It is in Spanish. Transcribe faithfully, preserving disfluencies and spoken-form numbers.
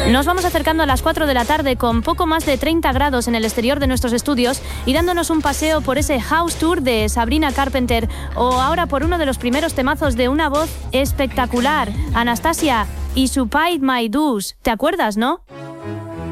Nos vamos acercando a las cuatro de la tarde con poco más de treinta grados en el exterior de nuestros estudios y dándonos un paseo por ese house tour de Sabrina Carpenter, o ahora por uno de los primeros temazos de una voz espectacular, Anastasia y su Paid My Dues. ¿Te acuerdas, no?